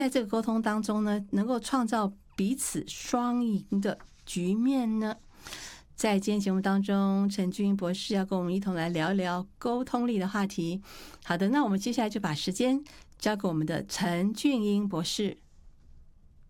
在这个沟通当中呢，能够创造彼此双赢的局面呢？在今天节目当中，陈俊英博士要跟我们一同来聊一聊沟通力的话题。好的，那我们接下来就把时间交给我们的陈俊英博士。